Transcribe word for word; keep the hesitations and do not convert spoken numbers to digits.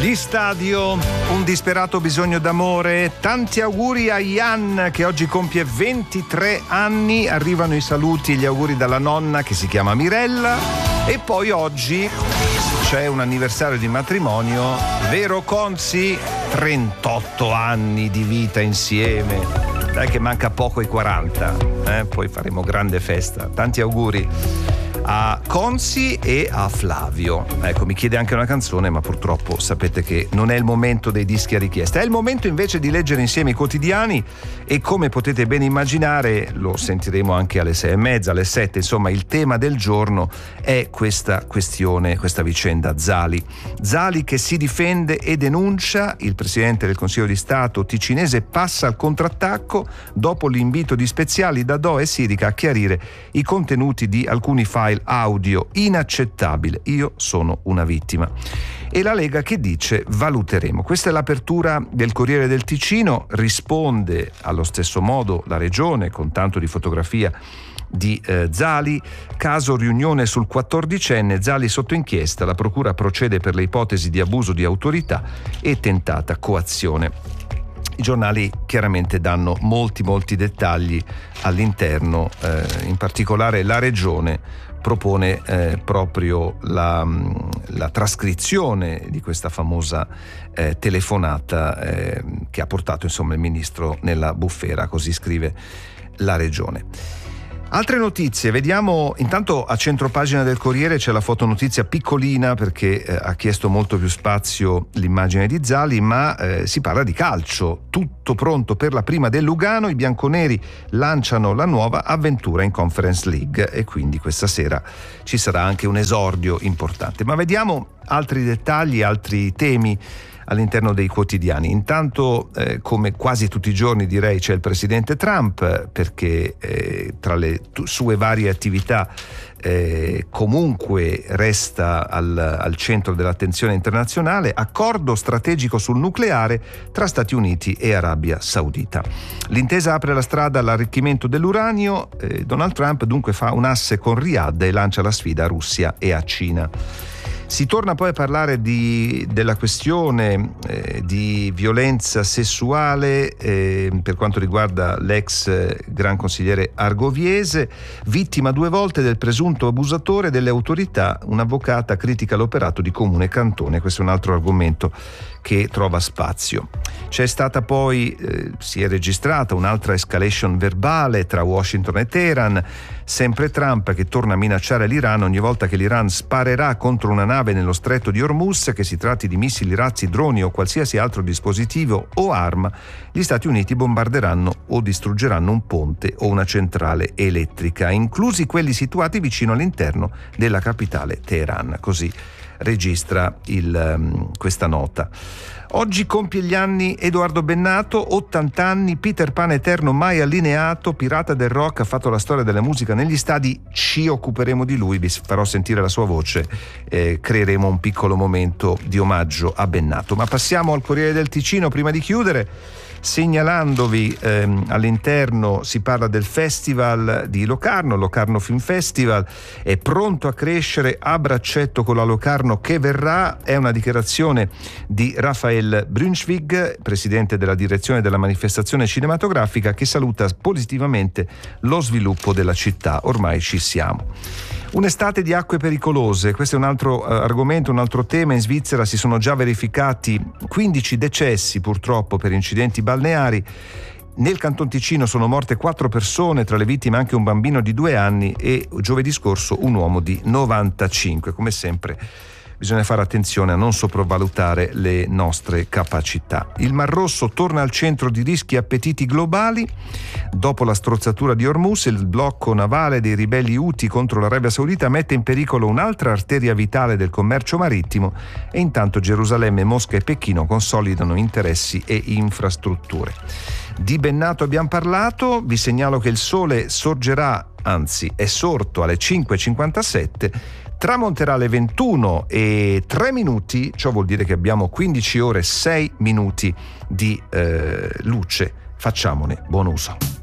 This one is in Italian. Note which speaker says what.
Speaker 1: Gli Stadio, un disperato bisogno d'amore. Tanti auguri a Jan che oggi compie ventitré anni. Arrivano i saluti e gli auguri dalla nonna che si chiama Mirella. E poi oggi c'è un anniversario di matrimonio, vero Conzi? trentotto anni di vita insieme. Dai che manca poco ai quaranta, eh? Poi faremo grande festa. Tanti auguri a Conzi e a Flavio. Ecco, mi chiede anche una canzone, ma purtroppo sapete che non è il momento dei dischi a richiesta. È il momento invece di leggere insieme i quotidiani e, come potete ben immaginare, lo sentiremo anche alle sei e mezza, alle sette. Insomma, il tema del giorno è questa questione, questa vicenda Zali. Zali che si difende e denuncia. Il presidente del Consiglio di Stato ticinese passa al contrattacco dopo l'invito di Speziali, Dadò e Sirica a chiarire i contenuti di alcuni file audio. Inaccettabile, io sono una vittima. E la Lega che dice valuteremo. Questa è l'apertura del Corriere del Ticino. Risponde allo stesso modo la Regione con tanto di fotografia di eh, Zali. Caso riunione sul quattordicenne, Zali sotto inchiesta, la procura procede per le ipotesi di abuso di autorità e tentata coazione. I giornali chiaramente danno molti molti dettagli all'interno, eh, in particolare la Regione propone eh, proprio la, la trascrizione di questa famosa eh, telefonata eh, che ha portato insomma il ministro nella bufera, così scrive la Regione. Altre notizie, vediamo intanto a centropagina del Corriere c'è la fotonotizia piccolina perché eh, ha chiesto molto più spazio l'immagine di Zali, ma eh, si parla di calcio. Tutto pronto per la prima del Lugano, i bianconeri lanciano la nuova avventura in Conference League e quindi questa sera ci sarà anche un esordio importante. Ma vediamo altri dettagli, altri temi all'interno dei quotidiani. Intanto, eh, come quasi tutti i giorni direi, c'è il presidente Trump, perché eh, tra le t- sue varie attività eh, comunque resta al, al centro dell'attenzione internazionale, accordo strategico sul nucleare tra Stati Uniti e Arabia Saudita. L'intesa apre la strada all'arricchimento dell'uranio, eh, Donald Trump dunque fa un asse con Riyadh e lancia la sfida a Russia e a Cina. Si torna poi a parlare di, della questione eh, di violenza sessuale eh, per quanto riguarda l'ex eh, gran consigliere argoviese, vittima due volte del presunto abusatore delle autorità. Un'avvocata critica l'operato di Comune Cantone. Questo è un altro argomento che trova spazio. C'è stata poi, eh, si è registrata un'altra escalation verbale tra Washington e Teheran. Sempre Trump che torna a minacciare l'Iran ogni volta che l'Iran sparerà contro una nave nello stretto di Hormuz, che si tratti di missili, razzi, droni o qualsiasi altro dispositivo o arma, gli Stati Uniti bombarderanno o distruggeranno un ponte o una centrale elettrica, inclusi quelli situati vicino all'interno della capitale Teheran. Così registra il, um, questa nota. Oggi compie gli anni Edoardo Bennato, ottanta anni, Peter Pan eterno mai allineato, pirata del rock, ha fatto la storia della musica negli stadi. Ci occuperemo di lui, vi farò sentire la sua voce, eh, creeremo un piccolo momento di omaggio a Bennato. Ma passiamo al Corriere del Ticino prima di chiudere, segnalandovi ehm, all'interno si parla del festival di Locarno, Locarno Film Festival, è pronto a crescere a braccetto con la Locarno che verrà. È una dichiarazione di Raphael Brunschwig, presidente della direzione della manifestazione cinematografica, che saluta positivamente lo sviluppo della città. Ormai ci siamo. Un'estate di acque pericolose, questo è un altro uh, argomento, un altro tema. In Svizzera si sono già verificati quindici decessi purtroppo per incidenti balneari. Nel Canton Ticino sono morte quattro persone, tra le vittime anche un bambino di due anni e giovedì scorso un uomo di novantacinque. Come sempre bisogna fare attenzione a non sopravvalutare le nostre capacità. Il Mar Rosso torna al centro di rischi e appetiti globali. Dopo la strozzatura di Hormuz, il blocco navale dei ribelli Houthi contro l'Arabia Saudita mette in pericolo un'altra arteria vitale del commercio marittimo e intanto Gerusalemme, Mosca e Pechino consolidano interessi e infrastrutture. Di Bennato abbiamo parlato, vi segnalo che il sole sorgerà, anzi è sorto alle cinque e cinquantasette, tramonterà alle ventuno e tre minuti, ciò vuol dire che abbiamo quindici ore e sei minuti di eh, luce. Facciamone buon uso.